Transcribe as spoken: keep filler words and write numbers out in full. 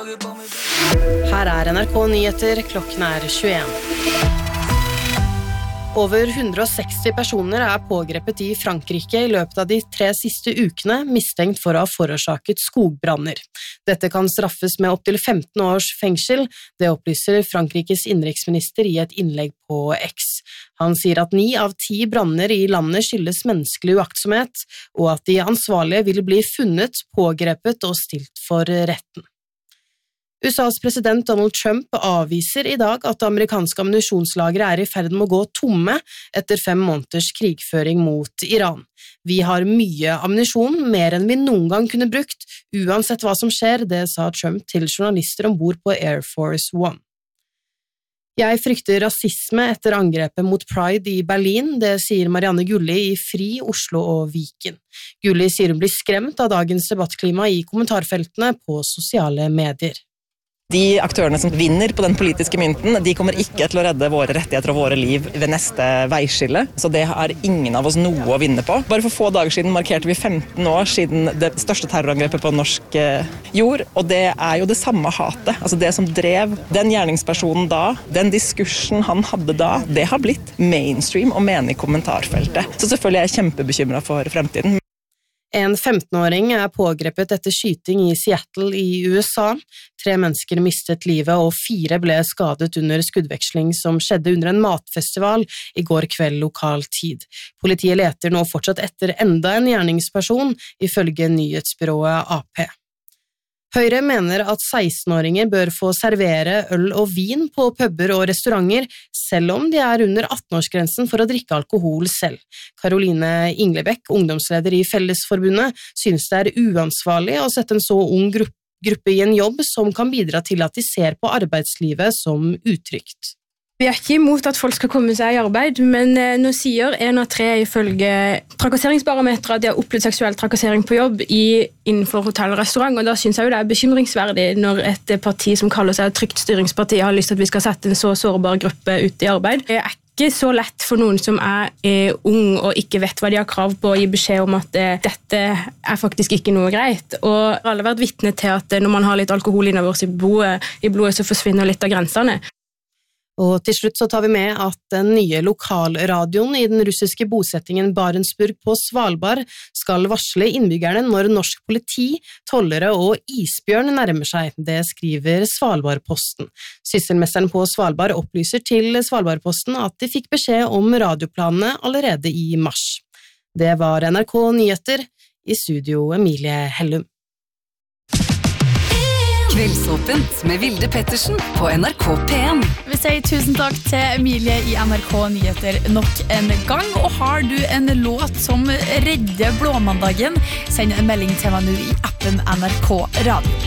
Her er N R K Nyheter, klokken er tjueen. Over hundre og seksti personer er pågrepet i Frankrike i løpet av de tre siste ukene, mistenkt for å ha forårsaket skogbranner. Dette kan straffes med opp til femten års fengsel, det opplyser Frankrikes innenriksminister i et innlegg på X. Han sier at ni av ti branner i landet skyldes menneskelig uaktsomhet, og at de ansvarlige vil bli funnet, pågrepet og stilt for retten. U S A's president Donald Trump avviser i dag at amerikanske ammunisjonslagre er i ferd med å gå tomme etter fem måneders krigføring mot Iran. Vi har mye ammunisjon, mer enn vi noen gang kunne brukt, uansett hva som skjer, det sa Trump til journalister ombord på Air Force One. Jeg frykter rasisme etter angrepet mot Pride i Berlin, det sier Marianne Gulli i Fri, Oslo og Viken. Gulli sier hun blir skremt av dagens debattklima i kommentarfeltene på sosiale medier. De aktørene som vinner på den politiske mynten, de kommer ikke til å redde våre rettigheter og våre liv ved neste veiskille, så det har ingen av oss noe å vinne på. Bare for få dager siden markerte vi femten år siden det største terrorangrepet på norsk jord, og det er jo det samme hatet, altså det som drev den gjerningspersonen da, den diskursen han hadde da, det har blitt mainstream og menig kommentarfeltet. Så selvfølgelig er jeg kjempebekymret for fremtiden. En femtenåring er pågrepet etter skyting i Seattle i U S A. Tre mennesker mistet livet og fire ble skadet under skuddveksling som skjedde under en matfestival i går kveld lokal tid. Politiet leter nå fortsatt etter enda en gjerningsperson, ifølge nyhetsbyrået A P. Høyre mener at sekstenåringer bør få servere øl og vin på puber og restauranter, selv om de er under atten-årsgrensen for å drikke alkohol selv. Caroline Inglebekk, ungdomsleder i Fellesforbundet, synes det er uansvarlig å sette en så ung gruppe i en jobb som kan bidra til at de ser på arbeidslivet som utrygt. Vi er ikke imot at folk skal komme seg i arbeid, men nå sier en av tre ifølge trakasseringsbarometer at de har opplevd seksuell trakassering på jobb i, innenfor hotell og restaurant, og da synes jeg jo det er bekymringsverdig når et parti som kaller seg et trygt styringsparti har lyst til at vi skal sette en så sårbar gruppe ut i arbeid. Det er ikke så lett for noen som er eh, ung og ikke vet hva de har krav på å gi beskjed om at eh, dette er faktisk ikke noe greit. Og alle har vært vitne til at eh, når man har litt alkohol innover i blodet, i blodet så forsvinner litt av grensene. Og til slutt så tar vi med at den nye lokalradioen i den russiske bosettingen Barentsburg på Svalbard skal varsle innbyggerne når norsk politi, tollere og isbjørn nærmer seg. Det skriver Svalbardposten. Sysselmesteren på Svalbard opplyser til Svalbardposten at de fikk beskjed om radioplanene allerede i mars. Det var N R K Nyheter, i studio Emilie Hellum. Kveldsåpent med Vilde Pettersen på N R K P en. Vi sier tusen takk til Emilie i N R K Nyheter nok en gang, og har du en låt som redder blåmandagen, send en melding til meg nå i appen N R K Radio.